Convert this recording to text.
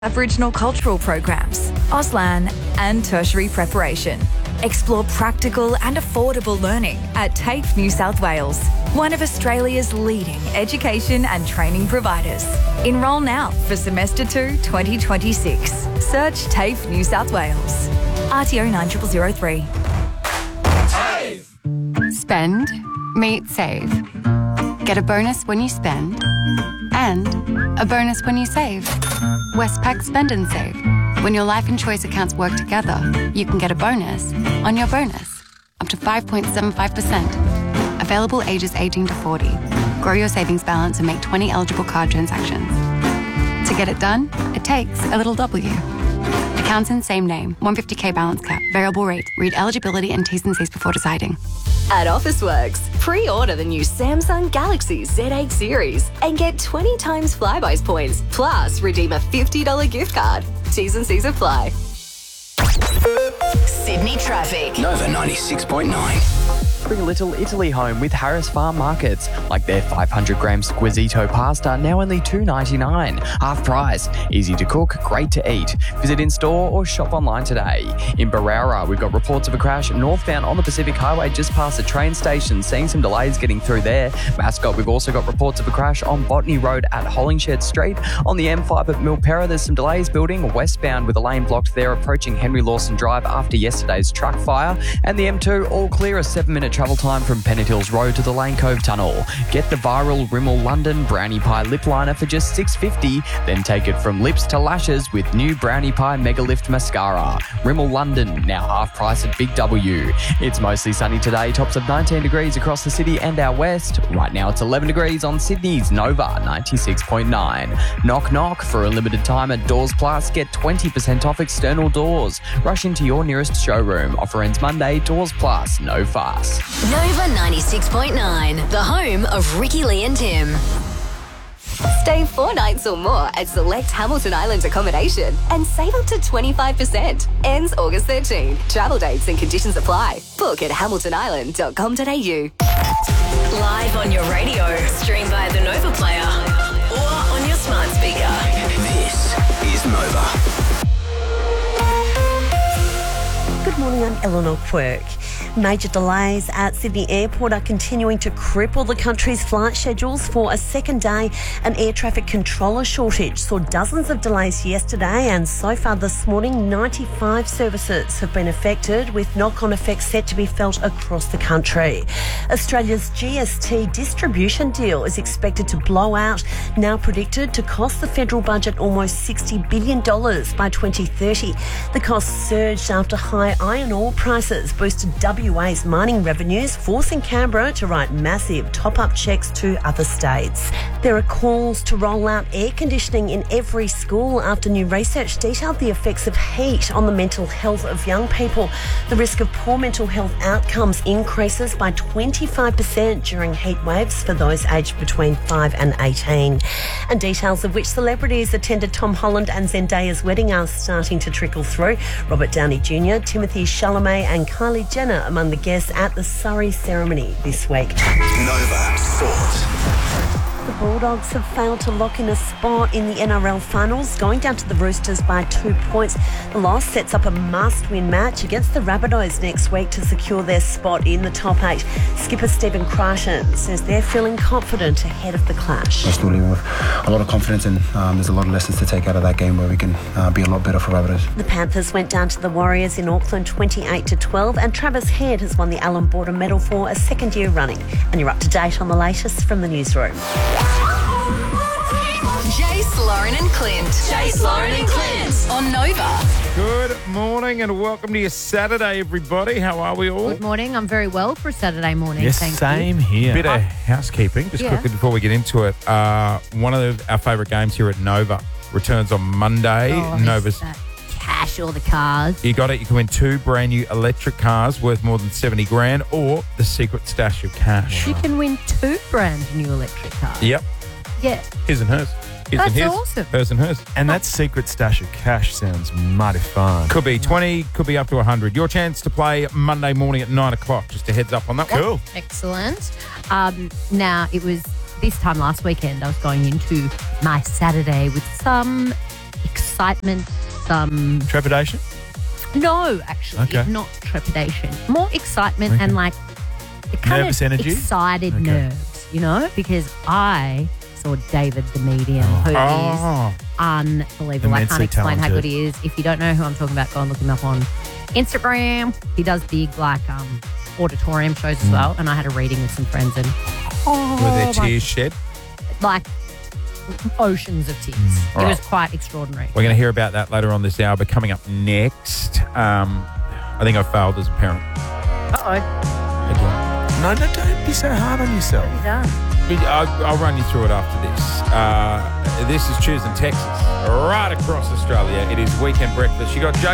Aboriginal cultural programs, Auslan and tertiary preparation. Explore practical and affordable learning at TAFE New South Wales, one of Australia's leading education and training providers. Enrol now for Semester 2 2026. Search TAFE New South Wales. RTO 9003. Spend, meet, save. Get a bonus when you spend and a bonus when you save. Westpac Spend and Save. When your life and choice accounts work together, you can get a bonus on your bonus, up to 5.75%. Available ages 18 to 40. Grow your savings balance and make 20 eligible card transactions. To get it done, it takes a little W. Accounts in same name, 150k balance cap, variable rate. Read eligibility and T's and C's before deciding. At Officeworks, pre-order the new Samsung Galaxy Z8 series and get 20 times Flybuys points, plus redeem a $50 gift card. T's and C's apply. Sydney traffic. Nova 96.9. Bring Little Italy home with Harris Farm Markets, like their 500-gram Squisito pasta, now only $2.99, half price. Easy to cook, great to eat. Visit in-store or shop online today. In Barara, we've got reports of a crash northbound on the Pacific Highway just past the train station, seeing some delays getting through there. Mascot, we've also got reports of a crash on Botany Road at Hollingshed Street. On the M5 at Milperra, there's some delays building westbound with a lane blocked there approaching Henry Lawson Drive after yesterday's truck fire. And the M2 all clear, a 7-minute travel time from Pennant Hills Road to the Lane Cove Tunnel. Get the viral Rimmel London Brownie Pie Lip Liner for just $6.50. Then take it from lips to lashes with new Brownie Pie Mega Lift Mascara. Rimmel London, now half price at Big W. It's mostly sunny today, tops of 19 degrees across the city and our west. Right now it's 11 degrees on Sydney's Nova 96.9. Knock knock. For a limited time at Doors Plus, get 20% off external doors. Rush into your nearest showroom. Offer ends Monday. Doors Plus, no fuss. Nova 96.9, the home of Ricky Lee and Tim. Stay 4 nights or more at select Hamilton Island accommodation and save up to 25%. Ends August 13. Travel dates and conditions apply. Book at hamiltonisland.com.au. Live on your radio, stream via the Nova Player or on your smart speaker. This is Nova. Good morning, I'm Eleanor Quirk. Major delays at Sydney Airport are continuing to cripple the country's flight schedules for a second day. An air traffic controller shortage saw dozens of delays yesterday, and so far this morning 95 services have been affected, with knock-on effects set to be felt across the country. Australia's GST distribution deal is expected to blow out, now predicted to cost the federal budget almost $60 billion by 2030. The costs surged after high iron ore prices boosted WA's mining revenues, forcing Canberra to write massive top-up checks to other states. There are calls to roll out air conditioning in every school after new research detailed the effects of heat on the mental health of young people. The risk of poor mental health outcomes increases by 25% during heat waves for those aged between 5 and 18. And details of which celebrities attended Tom Holland and Zendaya's wedding are starting to trickle through. Robert Downey Jr., Timothée Chalamet and Kylie Jenner among the guests at the Surrey ceremony this week. Nova Sport. The Bulldogs have failed to lock in a spot in the NRL finals, going down to the Roosters by 2 points. The loss sets up a must-win match against the Rabbitohs next week to secure their spot in the top 8. Skipper Stephen Crichton says they're feeling confident ahead of the clash. Absolutely, we have a lot of confidence, and there's a lot of lessons to take out of that game where we can be a lot better for Rabbitohs. The Panthers went down to the Warriors in Auckland 28-12, and Travis Head has won the Allan Border Medal for a second year running. And you're up to date on the latest from the newsroom. Jace, Lauren and Clint. Jace, Lauren and Clint on Nova. Good morning and welcome to your Saturday, everybody. How are we all? Good morning. I'm very well for Saturday morning. Yes, thank same you. here. Bit of housekeeping, just quickly before we get into it. One of our favourite games here at Nova returns on Monday. Nova's that cash or the cars. You got it. You can win 2 brand new electric cars worth more than 70 grand, or the secret stash of cash. You can win 2 brand new electric cars. Yep. Yeah. His and hers. That's awesome. Hers and hers. And that secret stash of cash sounds mighty fun. Could be 20, could be up to 100. Your chance to play Monday morning at 9 o'clock. Just a heads up on that one. Cool. Excellent. Now, it was this time last weekend I was going into my Saturday with some excitement, some Trepidation? no, actually, Okay. not trepidation, more excitement and like it kind Nervous of energy? excited Okay. nerves, you know, because I saw David the Medium, who is Oh. unbelievable. I can't Immensely explain how good talented. he is. If you don't know who I'm talking about, go and look him up on Instagram. He does big like auditorium shows as well, and I had a reading with some friends and Were there tears shed? like oceans of tears. It All was right. quite extraordinary. We're going to hear about that later on this hour, but coming up next, I think I failed as a parent. Again. No, don't be so hard on yourself. I'll run you through it after this. This is Choosing Texas, right across Australia. It is Weekend Breakfast. You got Joe